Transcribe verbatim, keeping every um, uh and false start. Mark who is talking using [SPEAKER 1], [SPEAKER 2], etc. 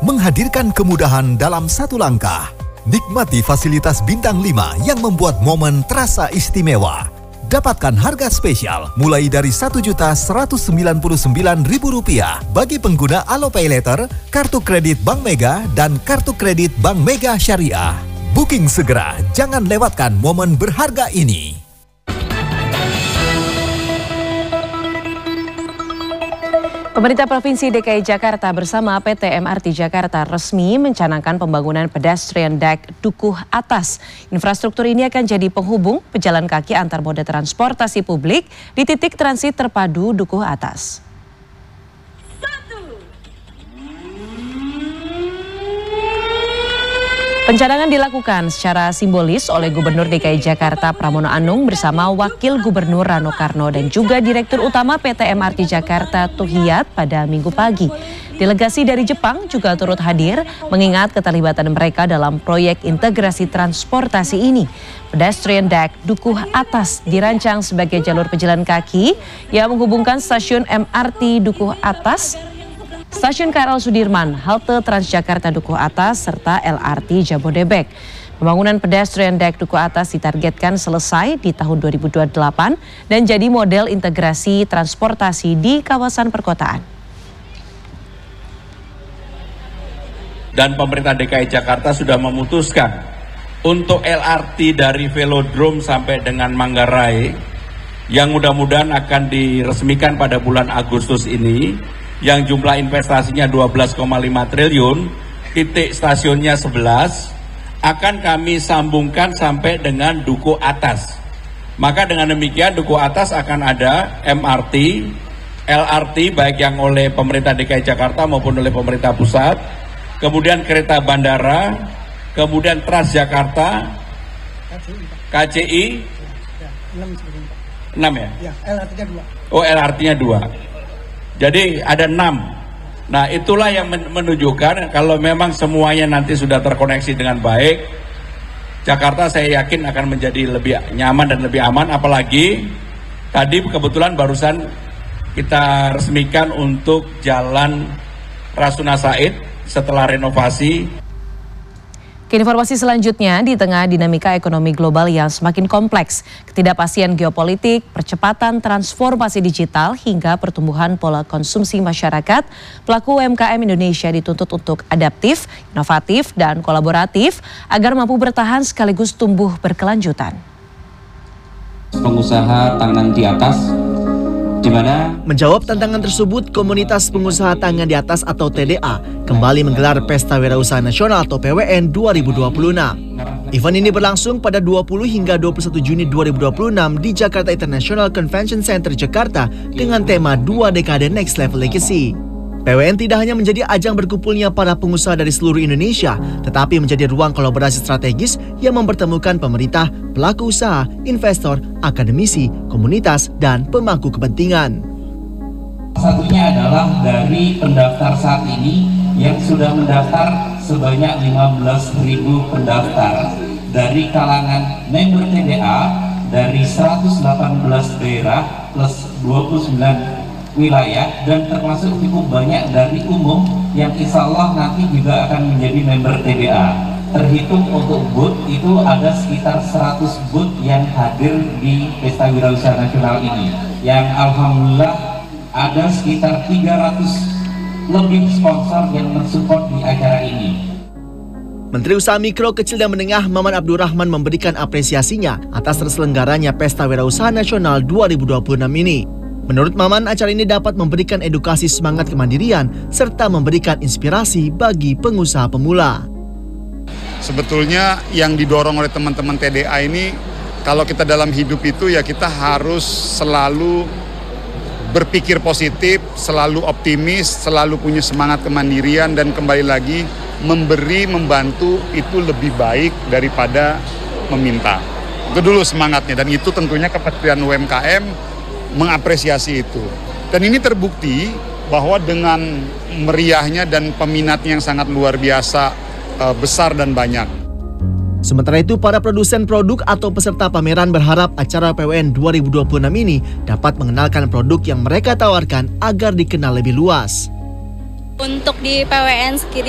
[SPEAKER 1] menghadirkan kemudahan dalam satu langkah. Nikmati fasilitas bintang lima yang membuat momen terasa istimewa. Dapatkan harga spesial mulai dari satu juta seratus sembilan puluh sembilan ribu rupiah bagi pengguna Alo Pay Later, kartu kredit Bank Mega, dan kartu kredit Bank Mega Syariah. Booking segera, jangan lewatkan momen berharga ini.
[SPEAKER 2] Pemerintah Provinsi D K I Jakarta bersama P T M R T Jakarta resmi mencanangkan pembangunan pedestrian deck Dukuh Atas. Infrastruktur ini akan jadi penghubung pejalan kaki antar moda transportasi publik di titik transit terpadu Dukuh Atas. Pencanangan dilakukan secara simbolis oleh Gubernur D K I Jakarta Pramono Anung bersama Wakil Gubernur Rano Karno dan juga Direktur Utama P T M R T Jakarta Tuhiyat pada Minggu pagi. Delegasi dari Jepang juga turut hadir mengingat keterlibatan mereka dalam proyek integrasi transportasi ini. Pedestrian deck Dukuh Atas dirancang sebagai jalur pejalan kaki yang menghubungkan stasiun M R T Dukuh Atas, Stasiun K R L Sudirman, halte Transjakarta Dukuh Atas, serta L R T Jabodebek. Pembangunan pedestrian deck Dukuh Atas ditargetkan selesai di tahun dua ribu dua puluh delapan dan jadi model integrasi transportasi di kawasan perkotaan.
[SPEAKER 3] Dan pemerintah D K I Jakarta sudah memutuskan untuk L R T dari Velodrome sampai dengan Manggarai yang mudah-mudahan akan diresmikan pada bulan Agustus ini, yang jumlah investasinya dua belas koma lima triliun, titik stasiunnya sebelas, akan kami sambungkan sampai dengan Dukuh Atas. Maka dengan demikian Dukuh Atas akan ada M R T, L R T baik yang oleh pemerintah D K I Jakarta maupun oleh pemerintah pusat, kemudian kereta bandara, kemudian Transjakarta, K C I, enam ya?
[SPEAKER 4] Ya, L R T-nya dua.
[SPEAKER 3] Oh, L R T-nya dua. Jadi ada enam. Nah, itulah yang menunjukkan kalau memang semuanya nanti sudah terkoneksi dengan baik, Jakarta saya yakin akan menjadi lebih nyaman dan lebih aman. Apalagi tadi kebetulan barusan kita resmikan untuk Jalan Rasuna Said setelah renovasi.
[SPEAKER 2] Ke informasi selanjutnya, di tengah dinamika ekonomi global yang semakin kompleks, ketidakpastian geopolitik, percepatan transformasi digital, hingga pertumbuhan pola konsumsi masyarakat, pelaku U M K M Indonesia dituntut untuk adaptif, inovatif, dan kolaboratif agar mampu bertahan sekaligus tumbuh berkelanjutan.
[SPEAKER 5] Pengusaha tangan di atas, di mana
[SPEAKER 6] menjawab tantangan tersebut, Komunitas Pengusaha Tangan di Atas atau T D A kembali menggelar Pesta Wirausaha Nasional atau P W N dua ribu dua puluh enam. Event ini berlangsung pada dua puluh hingga dua puluh satu Juni dua ribu dua puluh enam di Jakarta International Convention Center Jakarta dengan tema Dua Dekade Next Level Legacy. P W N tidak hanya menjadi ajang berkumpulnya para pengusaha dari seluruh Indonesia, tetapi menjadi ruang kolaborasi strategis yang mempertemukan pemerintah, pelaku usaha, investor, akademisi, komunitas, dan pemangku kepentingan.
[SPEAKER 5] Satunya adalah dari pendaftar saat ini yang sudah mendaftar sebanyak lima belas ribu pendaftar dari kalangan member T D A dari seratus delapan belas daerah plus dua puluh sembilan wilayah, dan termasuk cukup banyak dari umum yang insya Allah nanti juga akan menjadi member T D A. Terhitung untuk booth itu ada sekitar seratus booth yang hadir di Pesta Wirausaha Nasional ini, yang alhamdulillah ada sekitar tiga ratus lebih sponsor yang mensupport di acara ini.
[SPEAKER 6] Menteri Usaha Mikro, Kecil dan Menengah Maman Abdurrahman memberikan apresiasinya atas terselenggaranya Pesta Wirausaha Nasional dua ribu dua puluh enam ini. Menurut Maman, acara ini dapat memberikan edukasi semangat kemandirian serta memberikan inspirasi bagi pengusaha pemula.
[SPEAKER 7] Sebetulnya yang didorong oleh teman-teman T D A ini, kalau kita dalam hidup itu ya kita harus selalu berpikir positif, selalu optimis, selalu punya semangat kemandirian, dan kembali lagi memberi, membantu itu lebih baik daripada meminta. Itu dulu semangatnya, dan itu tentunya Kementerian U M K M mengapresiasi itu. Dan ini terbukti bahwa dengan meriahnya dan peminatnya yang sangat luar biasa, besar dan banyak.
[SPEAKER 6] Sementara itu, para produsen produk atau peserta pameran berharap acara P W N dua ribu dua puluh enam ini dapat mengenalkan produk yang mereka tawarkan agar dikenal lebih luas.
[SPEAKER 8] Untuk di P W N sendiri